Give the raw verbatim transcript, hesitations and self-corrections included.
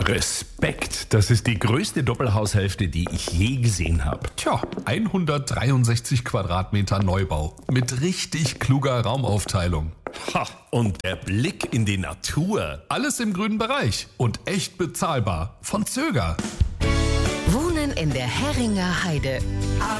Respekt, das ist die größte Doppelhaushälfte, die ich je gesehen habe. Tja, hundertdreiundsechzig Quadratmeter Neubau mit richtig kluger Raumaufteilung. Ha, und der Blick in die Natur. Alles im grünen Bereich und echt bezahlbar. Von Zöger. Wohnen in der Herringer Heide.